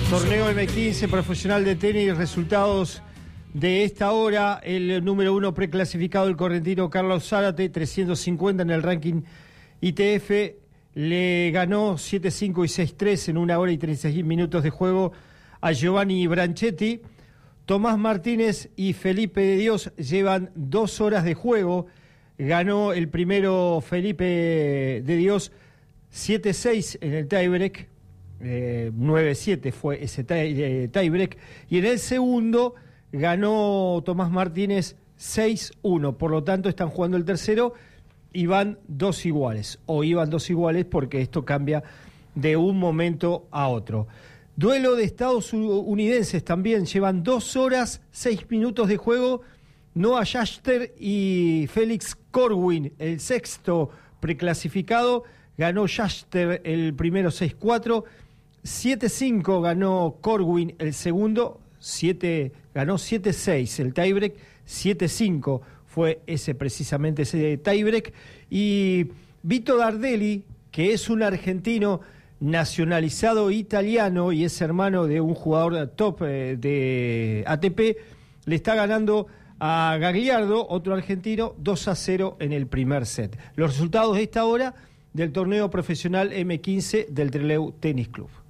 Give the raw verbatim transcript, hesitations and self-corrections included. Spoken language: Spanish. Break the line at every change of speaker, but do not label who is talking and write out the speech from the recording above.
Torneo eme quince profesional de tenis, resultados de esta hora. El número uno preclasificado, el correntino Carlos Zárate, trescientos cincuenta en el ranking I T F, le ganó siete cinco y seis tres en una hora y treinta y seis minutos de juego a Giovanni Branchetti. Tomás Martínez y Felipe de Dios llevan dos horas de juego. Ganó el primero Felipe de Dios siete seis en el tiebreak, eh, nueve siete fue ese tie, eh, tiebreak, y en el segundo ganó Tomás Martínez seis uno, por lo tanto están jugando el tercero y van dos iguales, o iban dos iguales porque esto cambia de un momento a otro. Duelo de estadounidenses también, llevan dos horas, seis minutos de juego. Noah Schachter y Félix Corwin, el sexto preclasificado, ganó Schachter el primero seis cuatro, siete cinco ganó Corwin el segundo, siete, ganó siete seis el tiebreak, siete cinco fue ese precisamente ese tiebreak, y Vito Dardelli, que es un argentino nacionalizado italiano y es hermano de un jugador top eh, de A T P, le está ganando a Gagliardo, otro argentino, dos a cero en el primer set. Los resultados de esta hora del torneo profesional eme quince del Trelew Tennis Club.